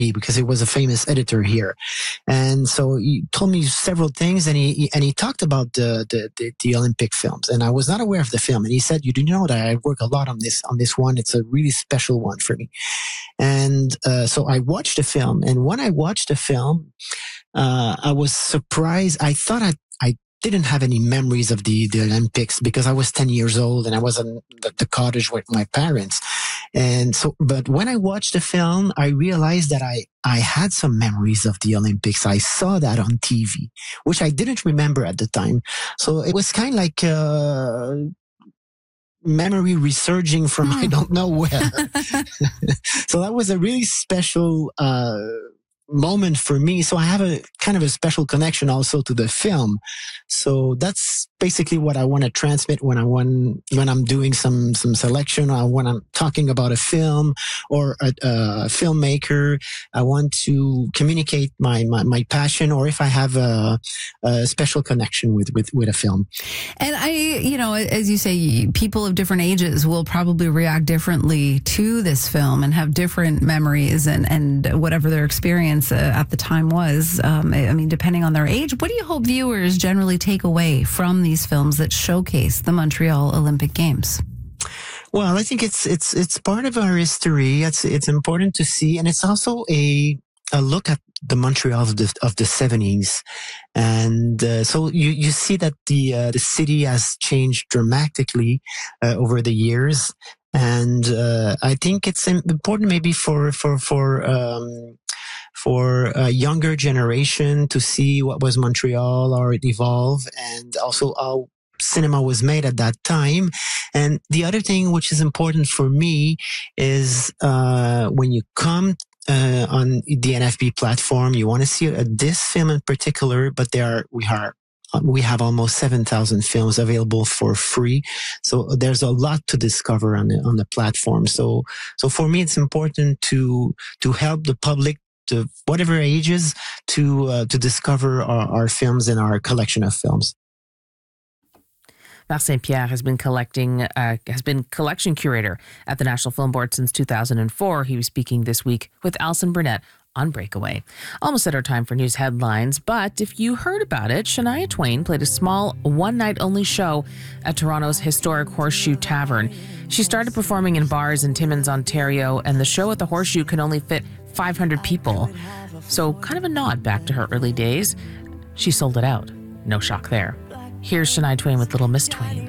because he was a famous editor here. And so he told me several things, and he talked about the Olympic films. And I was not aware of the film. And he said, "You do know that I work a lot on this one. It's a really special one for me." And so I watched the film. And when I watched the film, I was surprised. I thought I didn't have any memories of the Olympics because I was 10 years old and I was in the cottage with my parents. And so, but when I watched the film, I realized that I had some memories of the Olympics. I saw that on TV, which I didn't remember at the time. So it was kind of like, memory resurging from I don't know where. So that was a really special, moment for me. So I have a kind of a special connection also to the film. So that's basically what I want to transmit when I'm doing some selection, or when I'm talking about a film or a filmmaker. I want to communicate my passion, or if I have a special connection with a film. And as you say, people of different ages will probably react differently to this film and have different memories and whatever their experience at the time was. Depending on their age, what do you hope viewers generally take away from these films that showcase the Montreal Olympic Games? Well, I think it's part of our history. It's important to see, and it's also a look at the Montreal of the 70s, and so you see that the city has changed dramatically over the years, and I think it's important maybe for a younger generation to see what was Montreal, how it evolved, and also how cinema was made at that time. And the other thing which is important for me is when you come on the NFB platform, you want to see this film in particular, but we have almost 7,000 films available for free. So there's a lot to discover on the platform. So for me, it's important to help the public, to whatever ages, to discover our films and our collection of films. Marc St-Pierre has been collection curator at the National Film Board since 2004. He was speaking this week with Alison Burnett on Breakaway. Almost at our time for news headlines, but if you heard about it, Shania Twain played a small one-night-only show at Toronto's historic Horseshoe Tavern. She started performing in bars in Timmins, Ontario, and the show at the Horseshoe can only fit 500 people. So kind of a nod back to her early days. She sold it out. No shock there. Here's Shania Twain with Little Miss Twain.